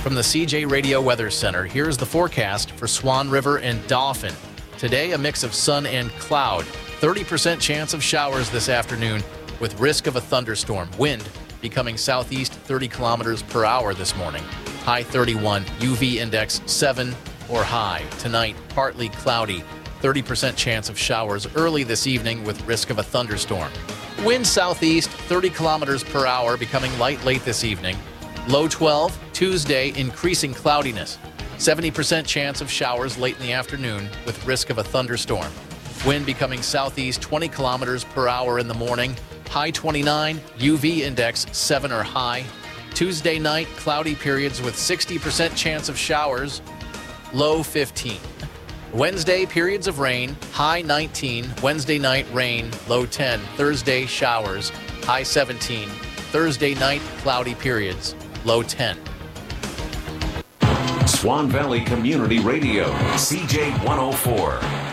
From the CJ Radio Weather Center, here's the forecast for Swan River and Dauphin. Today, a mix of sun and cloud. 30% chance of showers this afternoon with risk of a thunderstorm. Wind becoming southeast 30 kilometers per hour this morning. High 31, UV index 7 or high. Tonight, partly cloudy. 30% chance of showers early this evening with risk of a thunderstorm. Wind southeast 30 kilometers per hour, becoming light late this evening. Low 12, Tuesday, increasing cloudiness. 70% chance of showers late in the afternoon with risk of a thunderstorm. Wind becoming southeast 20 kilometers per hour in the morning. High 29, UV index 7 or high. Tuesday night, cloudy periods with 60% chance of showers. Low 15. Wednesday, periods of rain. High 19. Wednesday night, rain. Low 10. Thursday, showers. High 17. Thursday night, cloudy periods. Low 10. Swan Valley Community Radio, CJ 104.